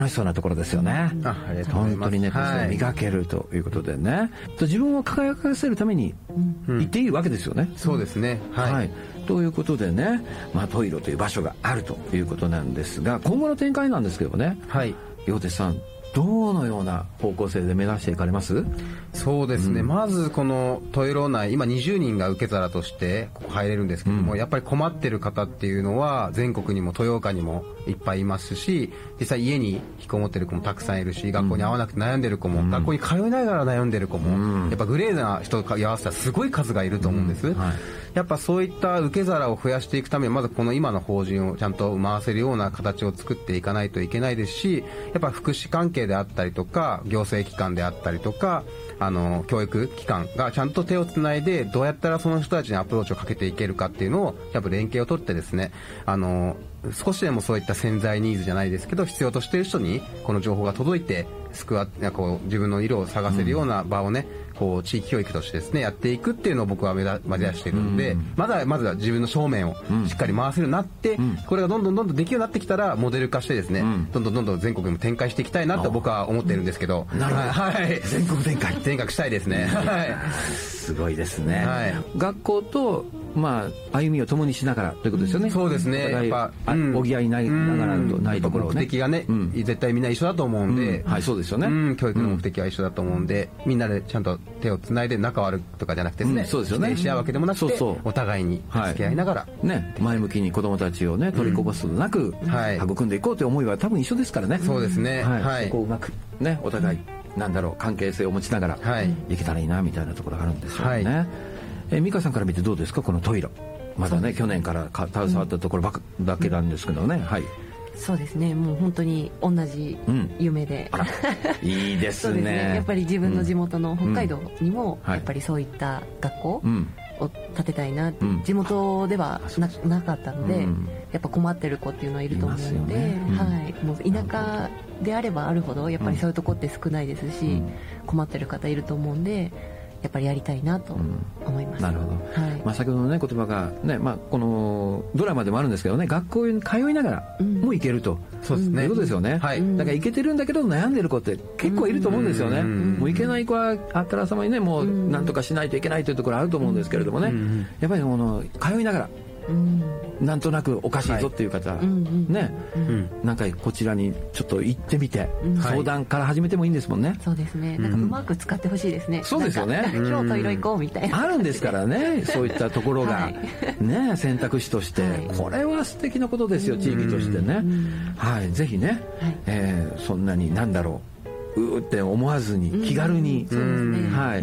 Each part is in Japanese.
楽しそうなところですよね。 ありがとうございます。 本当にね、 はい、 磨けるということでね、自分を輝かせるために行っていいわけですよね。 そうですね。 はい。ということでね、トイロという場所があるということなんですが、今後の展開なんですけどね、 はい、 陽哲さん、どのような方向性で目指していかれます？ そうですね、まずこのトイロ内、今20人が受け皿としてここ入れるんですけども、やっぱり困ってる方っていうのは全国にも豊岡にもいっぱいいますし、実際家に引きこもってる子もたくさんいるし、学校に合わなくて悩んでる子も、学校に通いながら悩んでる子も、やっぱグレーな人と合わせたらすごい数がいると思うんです。やっぱそういった受け皿を増やしていくために、まずこの今の法人をちゃんと回せるような形を作っていかないといけないですし、やっぱ福祉関係であったりとか行政機関であったりとか教育機関がちゃんと手をつないで、どうやったらその人たちにアプローチをかけていけるかっていうのをやっぱ連携を取ってですね、少しでもそういった潜在ニーズじゃないですけど、必要としている人にこの情報が届いてこう自分の色を探せるような場をね、こう地域教育としてですねやっていくっていうのを僕は目指しているので、まずは自分の正面をしっかり回せるようになって、これがどんどんできるようになってきたらモデル化してですね、どんどん全国にも展開していきたいなと僕は思っているんですけど。 なるほど、 はい、 全国展開したいですね。はい、 すごいですね。 はい、 学校と歩みを共にしながらということですよね。 そうですね。やっぱ補いながらとないところをね。 目的がね、絶対みんな一緒だと思うんで、 はい、そうですよね。 教育の目的は一緒だと思うんで、みんなでちゃんと手をつないで仲悪とかじゃなくてですね、 そうですよね。 否定し合うわけでもなくて、お互いに付き合いながらね、前向きに子どもたちをね取りこぼすことなく育んでいこうという思いは多分一緒ですからね。 そうですね。 はい。そこをうまくね、お互い関係性を持ちながらいけたらいいなみたいなところがあるんですよね。美香さんから見てどうですか、このトイレ。まだね、去年から携わったところだけなんですけどね。はい。 そうですね、もう本当に同じ夢で、 いいですね。 そうですね、やっぱり自分の地元の北海道にもやっぱりそういった学校を建てたいなって、地元ではなかったので、やっぱ困ってる子っていうのはいると思うので、もう田舎であればあるほどやっぱりそういうとこって少ないですし、困ってる方いると思うんで、やっぱりやりたいなと思います。 なるほど。先ほどのね言葉がね、このドラマでもあるんですけどね、学校に通いながらも行けると、そうですね。いうことですよね。だから行けてるんだけど悩んでる子って結構いると思うんですよね。もう行けない子はあからさまにね、もうなんとかしないといけないというところあると思うんですけれどもね、やっぱり通いながら。なんとなくおかしいぞっていう方、ね、なんかこちらにちょっと行ってみて、相談から始めてもいいんですもんね。 そうですね。なんかうまく使ってほしいですね。 そうですよね。 今日トイレ行こうみたいな。 あるんですからね、そういったところがね、選択肢としてこれは素敵なことですよ、地域としてね。はい、ぜひね、そんなにって思わずに気軽に、はい、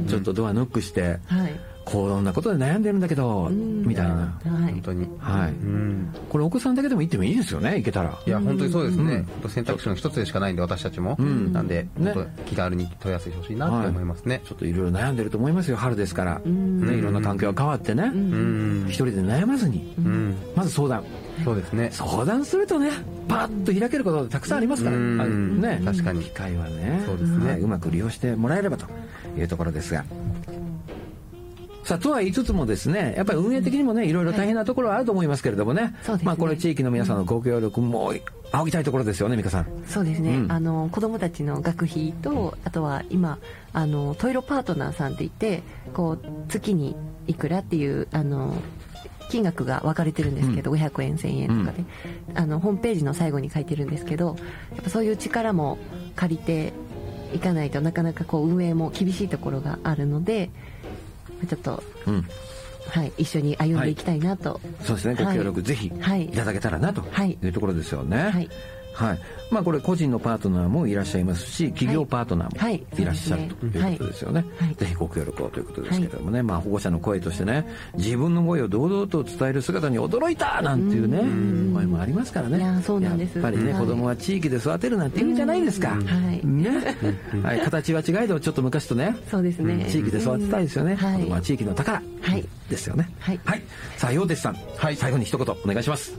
ちょっとドアノックして。こんなことで悩んでるんだけどみたいな、 本当に、 これお子さんだけでも行ってもいいですよね、行けたら。 いや本当にそうですね。選択肢の一つでしかないんで、私たちもなんで気軽に問い合わせてほしいなと思いますね。 ちょっといろいろ悩んでると思いますよ、春ですからね。いろんな環境が変わってね、一人で悩まずにまず相談。 そうですね。 相談するとね、パッと開けることたくさんありますからね。 確かに機会はね、 そうですね、 うまく利用してもらえればというところですが。さあとは言いつつもですね、やっぱり運営的にもね、いろいろ大変なところはあると思いますけれどもね、これ地域の皆さんのご協力も仰ぎたいところですよね、美香さん。 そうですね、子どもたちの学費と、あとは今トイロパートナーさんっていって、こう月にいくらっていう金額が分かれてるんですけど、500円1000円とかで、ホームページの最後に書いてるんですけど、やっぱそういう力も借りていかないとなかなかこう運営も厳しいところがあるので、ちょっと、一緒に歩んでいきたいなと。 そうですね、ご協力ぜひいただけたらなというところですよね。これ個人のパートナーもいらっしゃいますし、企業パートナーもいらっしゃるということですよね。ぜひご協力をということですけれどもね、保護者の声としてね、自分の声を堂々と伝える姿に驚いたなんていうね声もありますからね。やっぱりね、子供は地域で育てるなんて言うんじゃないですかね。形は違いどちょっと昔とね、地域で育てたいですよね。子供は地域の宝ですよね。さあ陽哲さん、最後に一言お願いします。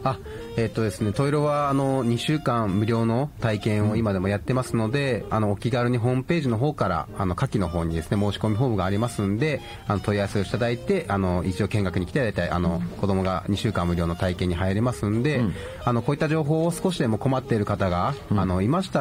ですね、トイロは2週間無料の体験を今でもやってますので、お気軽にホームページの方から下記の方にですね申し込みフォームがありますんで、問い合わせをいただいて一応見学に来て大体子供が2週間無料の体験に入れますんで、こういった情報を少しでも困っている方がいました